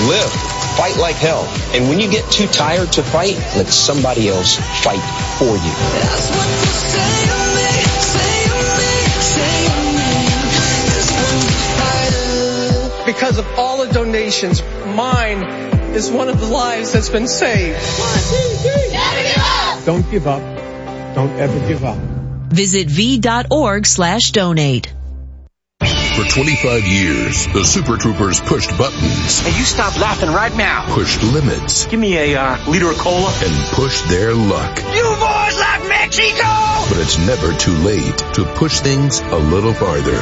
live. Fight like hell. And when you get too tired to fight, let somebody else fight for you. That's what you say to me, say to me, say to me. That's what you fight. Because of all the donations, mine is one of the lives that's been saved. 1, 2, 3. Never give up. Don't give up. Don't ever give up. Visit v.org/donate. For 25 years, the Super Troopers pushed buttons. Hey, you stop laughing right now. Pushed limits. Give me a liter of cola. And pushed their luck. You boys like Mexico! But it's never too late to push things a little farther.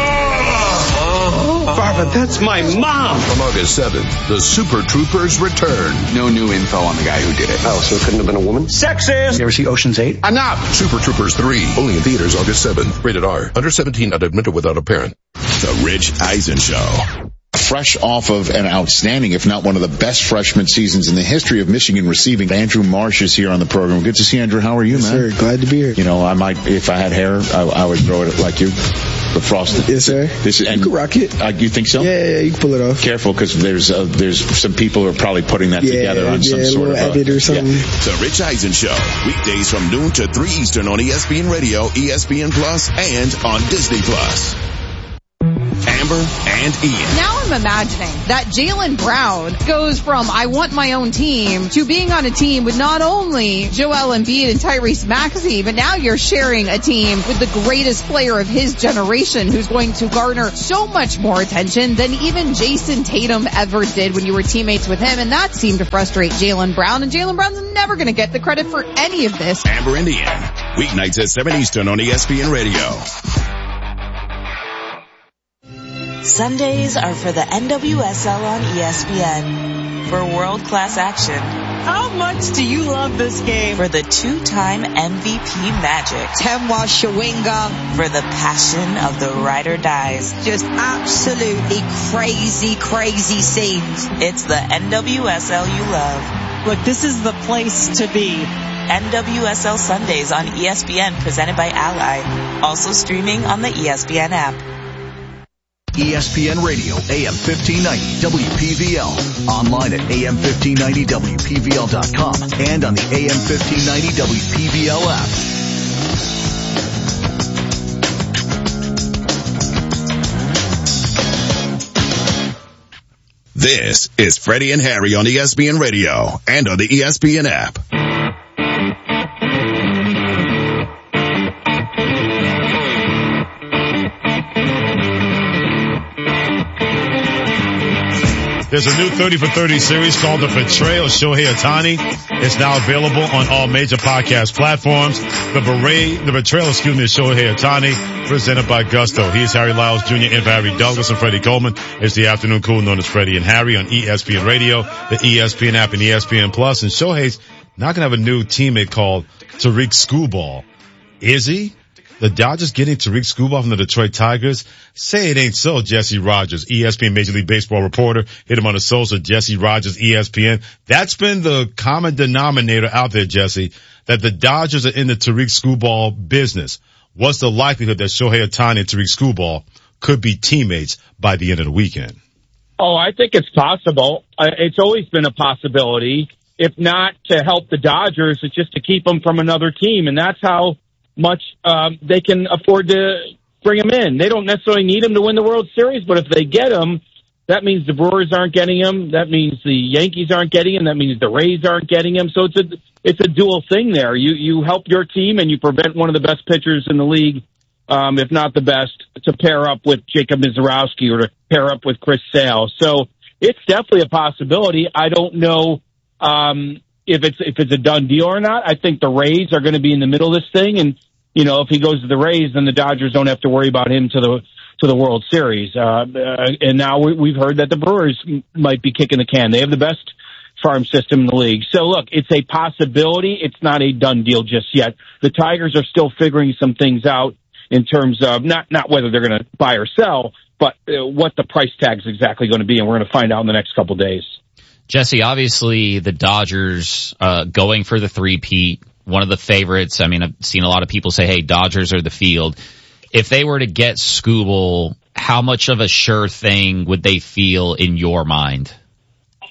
Barbara, that's my mom. From August 7th, the Super Troopers return. No new info on the guy who did it. Oh, so it couldn't have been a woman? Sexist! You ever see Ocean's 8? Enough! Super Troopers 3, only in theaters August 7th. Rated R. Under 17, not admitted without a parent. The Rich Eisen Show. Fresh off of an outstanding, if not one of the best freshman seasons in the history of Michigan receiving. Andrew Marsh is here on the program. Good to see you, Andrew. How are you, yes, man? Sir, glad to be here. You know, I might, if I had hair, I would grow it like you. The frosted. Yes, sir. And you can rock it. You think so? Yeah, you can pull it off. Careful, because there's some people who are probably putting that together on some sort of edit or something. The Rich Eisen Show, weekdays from noon to 3 Eastern on ESPN Radio, ESPN Plus, and on Disney Plus. Amber and Ian. Now I'm imagining that Jaylen Brown goes from I want my own team to being on a team with not only Joel Embiid and Tyrese Maxey, but now you're sharing a team with the greatest player of his generation who's going to garner so much more attention than even Jason Tatum ever did when you were teammates with him, and that seemed to frustrate Jaylen Brown, and Jaylen Brown's never going to get the credit for any of this. Amber and Ian, weeknights at 7 Eastern on ESPN Radio. Sundays are for the NWSL on ESPN. For world-class action. How much do you love this game? For the two-time MVP Magic. Temwa Shawinga. For the passion of the ride or dies. Just absolutely crazy, crazy scenes. It's the NWSL you love. Look, this is the place to be. NWSL Sundays on ESPN, presented by Ally. Also streaming on the ESPN app. ESPN Radio, AM 1590, WPVL. Online at AM1590WPVL.com and on the AM 1590 WPVL app. This is Freddie and Harry on ESPN Radio and on the ESPN app. There's a new 30 for 30 series called The Betrayal of Shohei Ohtani. It's now available on all major podcast platforms. The Betrayal of Shohei Ohtani, presented by Gusto. Here's Harry Lyles Jr. in for Harry Douglas and Freddie Coleman. It's the afternoon cool known as Freddie and Harry on ESPN Radio, the ESPN app, and ESPN Plus. And Shohei's not going to have a new teammate called Tariq Skubal. Is he? The Dodgers getting Tariq Skubal from the Detroit Tigers? Say it ain't so, Jesse Rogers, ESPN Major League Baseball reporter. Hit him on the social, Jesse Rogers, ESPN. That's been the common denominator out there, Jesse, that the Dodgers are in the Tariq Skubal business. What's the likelihood that Shohei Ohtani and Tariq Skubal could be teammates by the end of the weekend? Oh, I think it's possible. It's always been a possibility. If not to help the Dodgers, it's just to keep them from another team, and that's how much they can afford to bring him in. They don't necessarily need him to win the World Series, but if they get him, that means the Brewers aren't getting him. That means the Yankees aren't getting him. That means the Rays aren't getting him. So it's a dual thing there. You help your team and you prevent one of the best pitchers in the league, if not the best, to pair up with Jacob Mizorowski or to pair up with Chris Sale. So it's definitely a possibility. I don't know if it's a done deal or not. I think the Rays are going to be in the middle of this thing, and if he goes to the Rays, then the Dodgers don't have to worry about him to the World Series. And now we've heard that the Brewers might be kicking the can. They have the best farm system in the league. So look, it's a possibility. It's not a done deal just yet. The Tigers are still figuring some things out in terms of not whether they're going to buy or sell, but what the price tag is exactly going to be, and we're going to find out in the next couple of days. Jesse, obviously the Dodgers going for the three-peat, one of the favorites. I mean, I've seen a lot of people say, hey, Dodgers are the field. If they were to get Skubal, how much of a sure thing would they feel in your mind?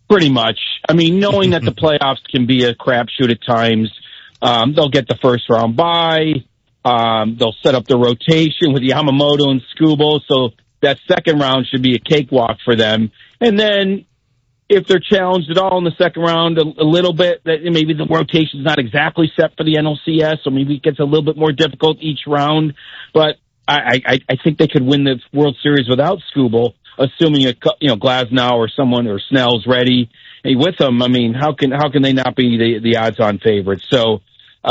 Pretty much. I mean, knowing that the playoffs can be a crapshoot at times, they'll get the first round bye. They'll set up the rotation with Yamamoto and Skubal, so that second round should be a cakewalk for them. And then if they're challenged at all in the second round a little bit, that maybe the rotation's not exactly set for the NLCS, or maybe it gets a little bit more difficult each round. But I think they could win the World Series without Skubal, assuming Glasnow or someone or Snell's ready with them. I mean, how can they not be the odds-on favorites? So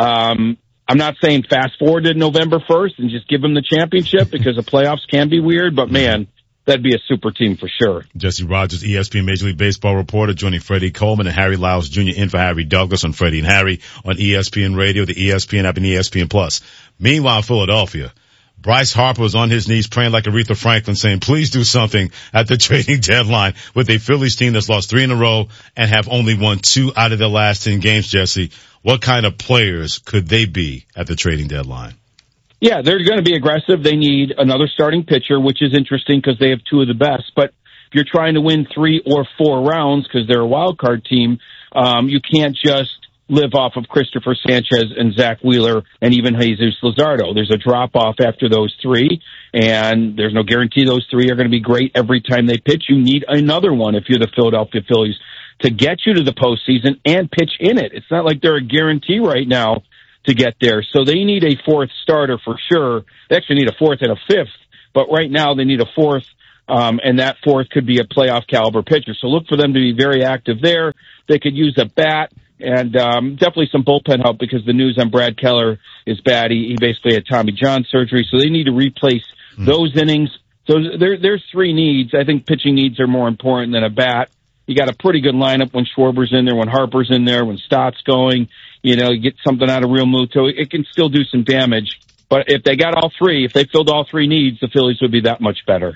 I'm not saying fast forward to November 1st and just give them the championship because the playoffs can be weird, but man, that'd be a super team for sure. Jesse Rogers, ESPN Major League Baseball reporter, joining Freddie Coleman and Harry Lyles Jr. in for Harry Douglas on Freddie and Harry on ESPN Radio, the ESPN app, and ESPN Plus. Meanwhile, Philadelphia, Bryce Harper was on his knees praying like Aretha Franklin, saying, please do something at the trading deadline with a Phillies team that's lost 3 in a row and have only won 2 out of their last 10 games, Jesse. What kind of players could they be at the trading deadline? Yeah, they're going to be aggressive. They need another starting pitcher, which is interesting because they have 2 of the best. But if you're trying to win 3 or 4 rounds because they're a wild card team, you can't just live off of Christopher Sanchez and Zach Wheeler and even Jesus Luzardo. There's a drop-off after those 3, and there's no guarantee those 3 are going to be great every time they pitch. You need another one if you're the Philadelphia Phillies to get you to the postseason and pitch in it. It's not like they're a guarantee right now to get there. So they need a 4th starter for sure. They actually need a 4th and a 5th, but right now they need a 4th, and that 4th could be a playoff caliber pitcher. So look for them to be very active there. They could use a bat and definitely some bullpen help because the news on Brad Keller is bad. He basically had Tommy John surgery, so they need to replace those innings. So there's 3 needs. I think pitching needs are more important than a bat. You got a pretty good lineup when Schwarber's in there, when Harper's in there, when Stott's going. You get something out of Real Muto. It can still do some damage. But if they got all 3, if they filled all 3 needs, the Phillies would be that much better.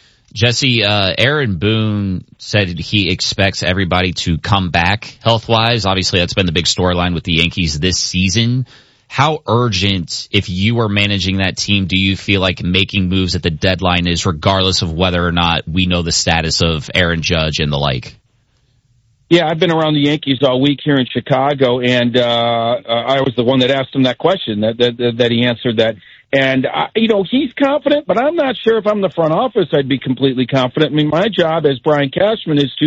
Jesse, Aaron Boone said he expects everybody to come back health-wise. Obviously, that's been the big storyline with the Yankees this season. How urgent, if you were managing that team, do you feel like making moves at the deadline is, regardless of whether or not we know the status of Aaron Judge and the like? Yeah, I've been around the Yankees all week here in Chicago, and I was the one that asked him that question, that he answered that. And, he's confident, but I'm not sure if I'm the front office I'd be completely confident. I mean, my job as Brian Cashman is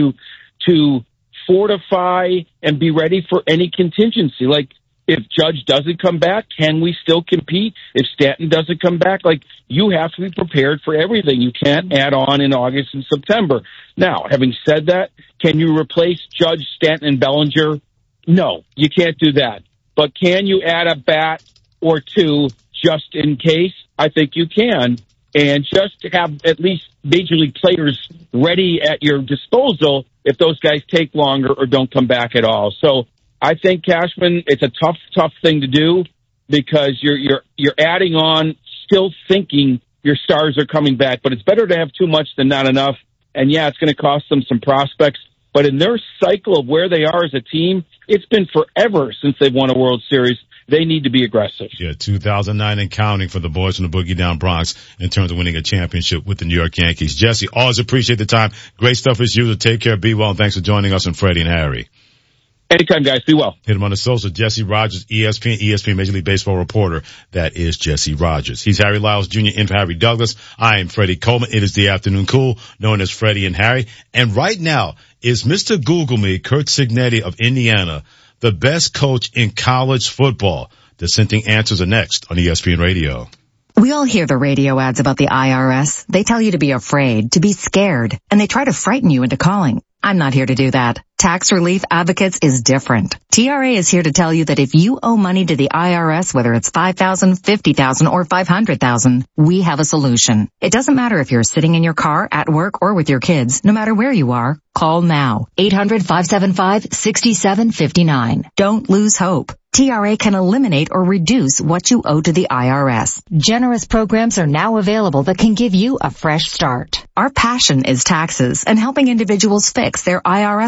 to fortify and be ready for any contingency. Like, if Judge doesn't come back, can we still compete? If Stanton doesn't come back, you have to be prepared for everything. You can't add on in August and September. Now, having said that, can you replace Judge, Stanton, and Bellinger? No, you can't do that. But can you add a bat or 2 just in case? I think you can. And just to have at least major league players ready at your disposal if those guys take longer or don't come back at all. So I think, Cashman, it's a tough thing to do because you're adding on, still thinking your stars are coming back. But it's better to have too much than not enough. And yeah, it's going to cost them some prospects. But in their cycle of where they are as a team, it's been forever since they've won a World Series. They need to be aggressive. Yeah, 2009 and counting for the boys from the Boogie Down Bronx in terms of winning a championship with the New York Yankees. Jesse, always appreciate the time. Great stuff as usual. Take care. Be well. And thanks for joining us on Freddie and Harry. Anytime, guys. Be well. Hit him on the social. Jesse Rogers, ESPN Major League Baseball reporter. That is Jesse Rogers. He's Harry Lyles Jr. in for Harry Douglas. I am Freddie Coleman. It is the Afternoon Cool, known as Freddie and Harry. And right now is Mr. Google Me, Curt Cignetti of Indiana, the best coach in college football. Dissenting answers are next on ESPN Radio. We all hear the radio ads about the IRS. They tell you to be afraid, to be scared, and they try to frighten you into calling. I'm not here to do that. Tax Relief Advocates is different. TRA is here to tell you that if you owe money to the IRS, whether it's $5,000, $50,000, or $500,000, we have a solution. It doesn't matter if you're sitting in your car, at work, or with your kids. No matter where you are, call now. 800-575-6759. Don't lose hope. TRA can eliminate or reduce what you owe to the IRS. Generous programs are now available that can give you a fresh start. Our passion is taxes and helping individuals fix their IRS problems.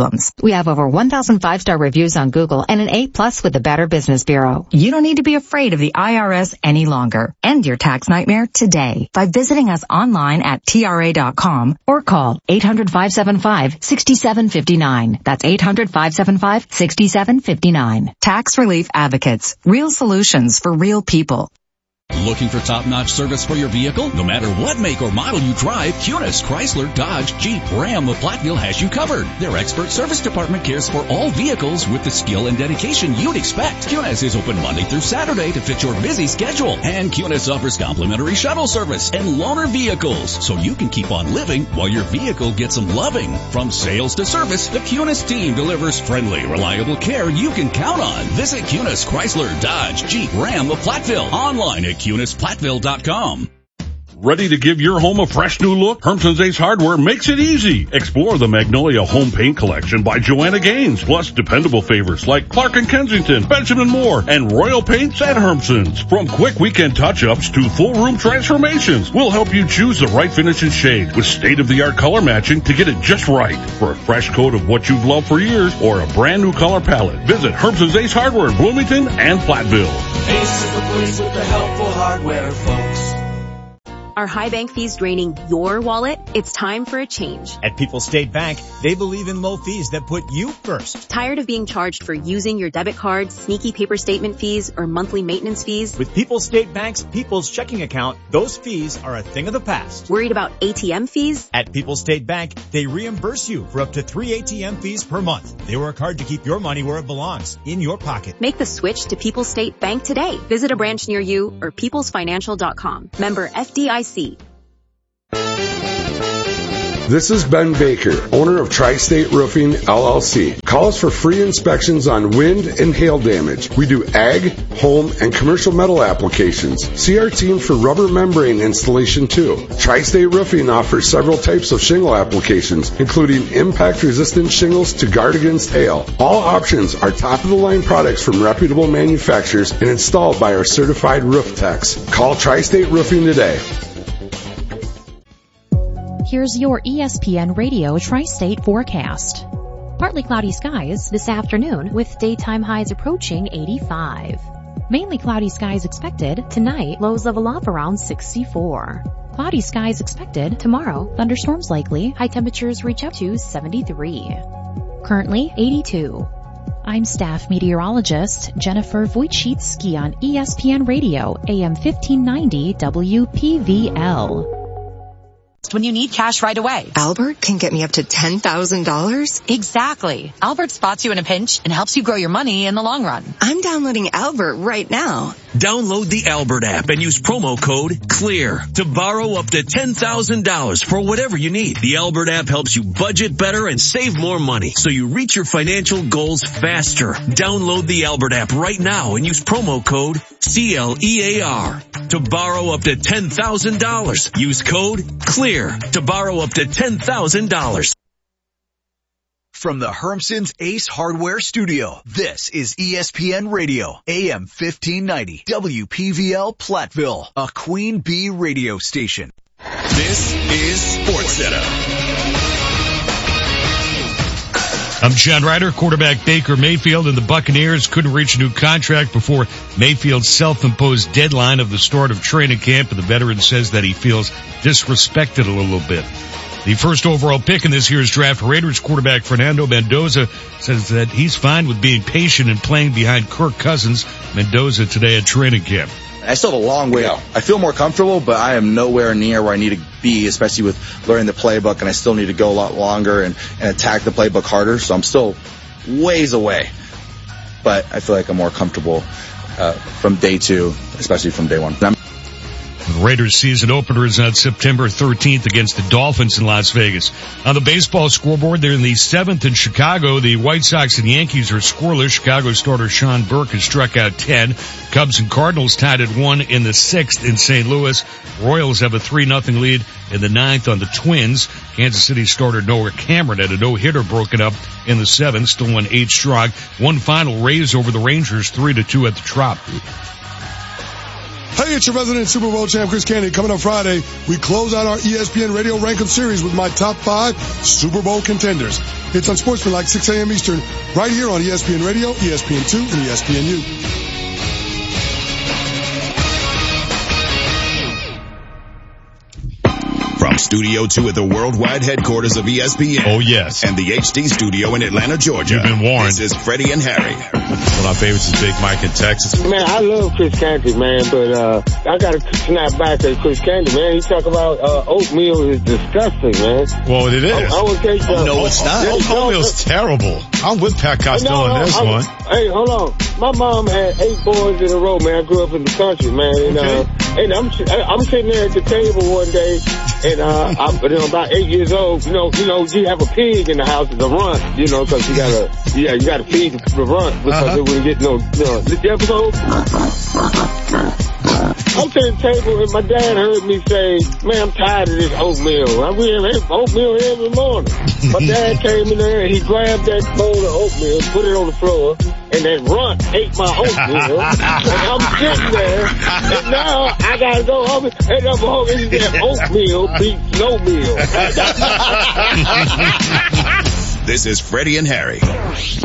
problems. We have over 1,000 5-star reviews on Google and an A+ with the Better Business Bureau. You don't need to be afraid of the IRS any longer. End your tax nightmare today by visiting us online at TRA.com or call 800-575-6759. That's 800-575-6759. Tax Relief Advocates. Real solutions for real people. Looking for top-notch service for your vehicle? No matter what make or model you drive, Cunis, Chrysler, Dodge, Jeep, Ram, or Platteville has you covered. Their expert service department cares for all vehicles with the skill and dedication you'd expect. Cunis is open Monday through Saturday to fit your busy schedule. And Cunis offers complimentary shuttle service and loaner vehicles, so you can keep on living while your vehicle gets some loving. From sales to service, the Cunis team delivers friendly, reliable care you can count on. Visit Cunis, Chrysler, Dodge, Jeep, Ram, or Platteville online at CunisPlatteville.com. Ready to give your home a fresh new look? Hermson's Ace Hardware makes it easy. Explore the Magnolia Home Paint Collection by Joanna Gaines, plus dependable favorites like Clark & Kensington, Benjamin Moore, and Royal Paints at Hermson's. From quick weekend touch-ups to full room transformations, we'll help you choose the right finish and shade with state-of-the-art color matching to get it just right. For a fresh coat of what you've loved for years or a brand new color palette, visit Hermson's Ace Hardware in Bloomington and Platteville. Ace is the place with the helpful hardware, folks. Are high bank fees draining your wallet? It's time for a change. At People's State Bank, they believe in low fees that put you first. Tired of being charged for using your debit card, sneaky paper statement fees, or monthly maintenance fees? With People's State Bank's People's Checking Account, those fees are a thing of the past. Worried about ATM fees? At People's State Bank, they reimburse you for up to 3 ATM fees per month. They work hard to keep your money where it belongs, in your pocket. Make the switch to People's State Bank today. Visit a branch near you or peoplesfinancial.com. Member FDIC. This is Ben Baker, owner of Tri-State Roofing, LLC. Call us for free inspections on wind and hail damage. We do ag, home, and commercial metal applications. See our team for rubber membrane installation too. Tri-State Roofing offers several types of shingle applications, including impact-resistant shingles to guard against hail. All options are top-of-the-line products from reputable manufacturers and installed by our certified roof techs. Call Tri-State Roofing today. Here's your ESPN Radio Tri-State forecast. Partly cloudy skies this afternoon with daytime highs approaching 85. Mainly cloudy skies expected tonight, lows level off around 64. Cloudy skies expected tomorrow, thunderstorms likely, high temperatures reach up to 73. Currently 82. I'm staff meteorologist Jennifer Wojcicki on ESPN Radio, AM 1590 WPVL. When you need cash right away. Albert can get me up to $10,000? Exactly. Albert spots you in a pinch and helps you grow your money in the long run. I'm downloading Albert right now. Download the Albert app and use promo code CLEAR to borrow up to $10,000 for whatever you need. The Albert app helps you budget better and save more money so you reach your financial goals faster. Download the Albert app right now and use promo code CLEAR to borrow up to $10,000. Use code CLEAR to borrow up to $10,000. From the Hermson's Ace Hardware Studio, this is ESPN Radio, AM 1590, WPVL Platteville, a Queen Bee radio station. This is SportsCenter. I'm John Ryder. Quarterback Baker Mayfield and the Buccaneers couldn't reach a new contract before Mayfield's self-imposed deadline of the start of training camp, and the veteran says that he feels disrespected a little bit. The first overall pick in this year's draft, Raiders quarterback Fernando Mendoza says that he's fine with being patient and playing behind Kirk Cousins. Mendoza today at training camp. I still have a long way out. I feel more comfortable, but I am nowhere near where I need to be, especially with learning the playbook, and I still need to go a lot longer and attack the playbook harder, so I'm still ways away. But I feel like I'm more comfortable from day two, especially from day one. The Raiders season opener is on September 13th against the Dolphins in Las Vegas. On the baseball scoreboard, they're in the 7th in Chicago. The White Sox and Yankees are scoreless. Chicago starter Sean Burke has struck out 10. Cubs and Cardinals tied at 1 in the 6th in St. Louis. Royals have a 3-0 lead in the 9th on the Twins. Kansas City starter Noah Cameron had a no-hitter broken up in the 7th, still won 8 strong. One final, Rays over the Rangers 3-2 at the Trop. Hey, it's your resident Super Bowl champ, Chris Candy. Coming up Friday, we close out our ESPN Radio Ranking Series with my top 5 Super Bowl contenders. It's on Sportsmanlike 6 a.m. Eastern, right here on ESPN Radio, ESPN2, and ESPNU. From Studio 2 at the worldwide headquarters of ESPN. Oh, yes. And the HD studio in Atlanta, Georgia. You've been warned. This is Freddie and Harry. One of my favorites is Big Mike in Texas. Man, I love Chris Canty, man, but I got to snap back at Chris Canty, man. He talk about oatmeal is disgusting, man. Well, it is. I would take no, it's not. Oatmeal's terrible. I'm with Pat Costello on this one. Hey, hold on. My mom had 8 boys in a row, man. I grew up in the country, man. And, I'm sitting there at the table one day, and I'm about 8 years old. You know, you have a pig in the house, the runt, because you gotta feed the runt because it wouldn't get the episode. I'm sitting at the table, and my dad heard me say, man, I'm tired of this oatmeal. I mean, oatmeal every morning. My dad came in there, and he grabbed that bowl of oatmeal, put it on the floor, and that runt ate my oatmeal. And I'm sitting there, and now I gotta go home, and I'm home, and that oatmeal beats no meal. This is Freddie and Harry.